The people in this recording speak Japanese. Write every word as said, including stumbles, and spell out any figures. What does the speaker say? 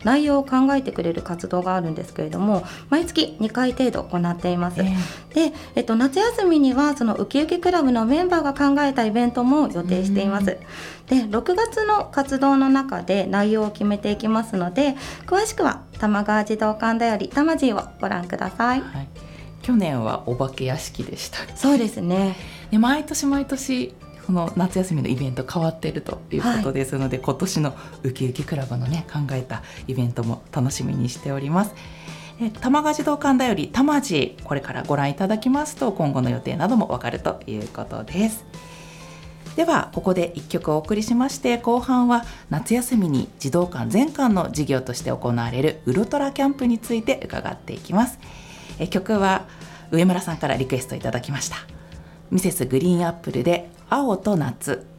内容を考えてくれる活動があるんですけれども、毎月にかい程度行っています、えー、で、えっと、夏休みにはそのウキウキクラブのメンバーが考えたイベントも予定しています。で、ろくがつの活動の中で内容を決めていきますので、詳しくは玉川児童館だよりたまじーをご覧ください。はい、 去年はお化け屋敷でした。 そうですね。 で、毎年毎年この夏休みのイベント変わっているということですので、はい、今年のウキウキクラブのね考えたイベントも楽しみにしております。え玉川児童館だよりたまじー、これからご覧いただきますと今後の予定などもわかるということです。ではここでいっきょくお送りしまして、後半は夏休みに児童館全館の授業として行われるウルトラキャンプについて伺っていきます。え曲は上村さんからリクエストいただきました。ミセスグリーンアップルで青と夏。